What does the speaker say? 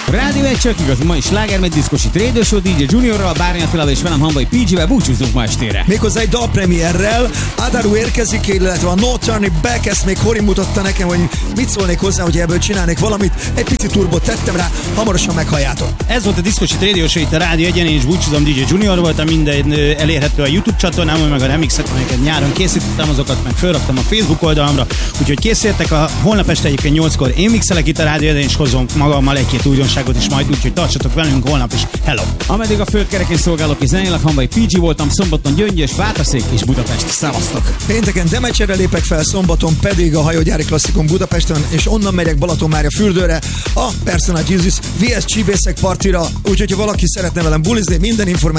Rádió egy csak igaz, ma is slágermegy diszkosít Radio Show DJ Juniorral, Bárnya Filával és velem Hamvai PG-vel búcsúzunk ma estére. Méghozzá egy dalpremierrel, Adaru érkezik, illetve a No Turning Back, ezt még Hori mutatta nekem, hogy mit szólnék hozzá, hogy ebből csinálnék valamit, egy pici turbot tettem rá, hamarosan meghalljátok. Ez volt a diszkosít Radio Show itt a Rádió Egyen, én is búcsúzom, DJ Junior voltam, minden elérhető a YouTube csatornámon, meg a remixek, amiket nyáron készítettem, azokat meg felraktam a Facebook oldalamra, úgyhogy készültek a holnap este egyébként 8-kor én mixelek itt a Rádió Egyen, és hozom magammal egy-két újdonságot is majd, úgyhogy tartsatok velünk holnap is. Hello! Ameddig a földkerekén szolgálok és zenélek, Hamvai PG voltam, szombaton Gyöngyös, Vártaszék és Budapest. Szevasztok! Pénteken Demecsere lépek fel, szombaton pedig a hajógyári klasszikon Budapesten, és onnan megyek Balatonmária fürdőre a Personal Jesus VS Csíbészek partira, úgyhogy ha valaki szeretne velem bulizni, minden információ